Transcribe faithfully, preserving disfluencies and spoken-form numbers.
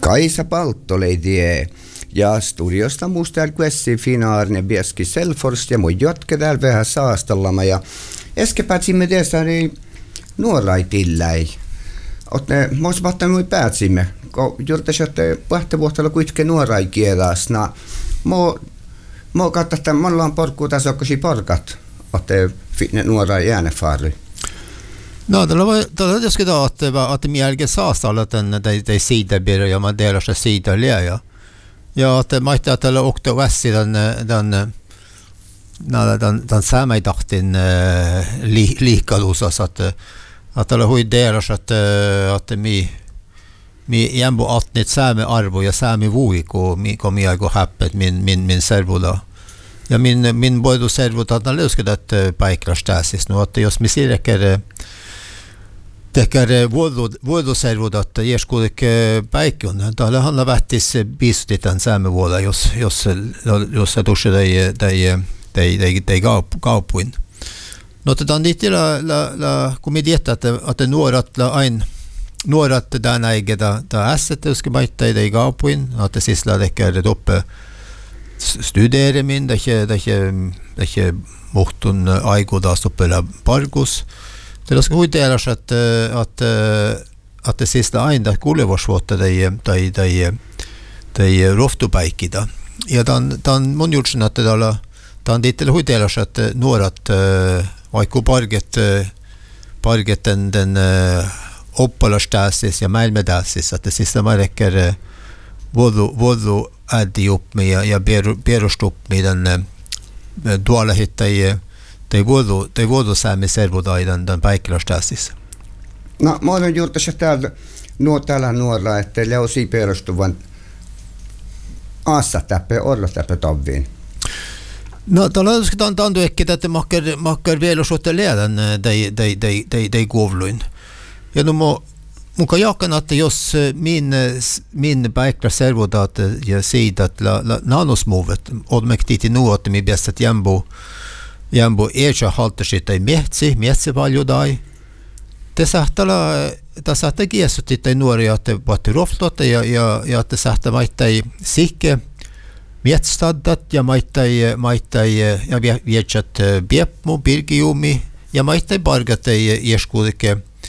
Kaisa Palttoleidie ja studiosta musta kuessi finaarne bieski Selforst ja mun jotke täällä vähän saastallama ja äsken tässä niin nuoraitilläi. Otte mos vattanut päätsimme, kun juurtas että pahte vuotta kuitenkin nuorai kielasna. Mo mo katsotaan, että mulla on porkkuu tässä okkosi porkat, otte nuorai äänefarri. No, det var det jag skulle då att att det mjälge saastalla att den de de sida blir ja man delar sig sida läja. Ja att det might att det åkte väst i den den när den den samma dagtin li, lika losas att att det hur delar sig att att det mi mi jämbo attnit samma arvo ja samma vuik och mi kom jag gå happet min min min servo då. Ja min min både servo att han löska det paiklas täsis nu att jos mi sireker Tekär vuodoservut, että jäskuudik päikkiön. Täällä handlar vättis bistitan saamme vuoda, jos jos jos tuossa ei ei ei ei ei kaupuin. No tätä niitä la la la kun me tiedät että että nuorat la ain nuorat där äger där där asset ska maita ei kaupuin, että siis la tekär uppe studere min, det är det är det är mohtun aikoda stoppela parkus. Det ska ju dela så att att att det sista ända skulle vara svårt att det det det det roftopaikida. Ja dan dan mun jutsin att det alla dan dit eller hur dela så att några att vaikka parget parget den den uppalastasis ja melmedasis att det sista man räcker vodu vodu addi upp med ja ber berostup med den duala hitta i Te voidu, te voidu saamme servoda den den paikkalastasissa. No, mä olen juurtas täällä nuo täällä nuorilla, että leusi perustuvan assa täppä orla täppä tavviin. No, tällä hetkellä on tantu ehkä että makker makker vielä sotte leden de de de de de govluin. Ja no mo muka jakan että jos min min paikkaservoda ja siitä että la nanosmovet odmektiti nuot mi bästat jämbo Jambo echa halter sit ei mehtsi, mehtsi paljon dai. Te sahtala, ta sahta kiessutit ei nuoria, että vaati roftotta ja ja ja te sahta maittai sikke mietstaddat ja maittai maittai ja vietchat biepmu birgiumi ja maittai bargat ei ieskuudike